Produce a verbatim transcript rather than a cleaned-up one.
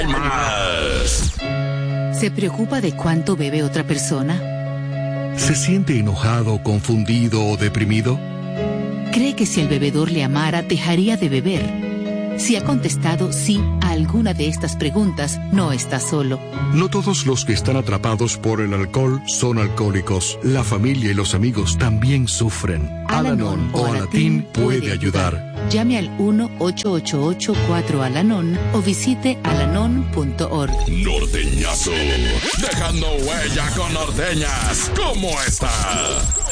hay más. ¿Se preocupa de cuánto bebe otra persona? ¿Se siente enojado, confundido o deprimido? ¿Cree que si el bebedor le amara, dejaría de beber? Si ha contestado sí a alguna de estas preguntas, no está solo. No todos los que están atrapados por el alcohol son alcohólicos. La familia y los amigos también sufren. Al-Anon o Alatín puede ayudar. Llame al uno ocho ocho ocho cuatro Al-Anon o visite alanon punto org. Norteñazo, dejando huella con norteñas. ¿Cómo está?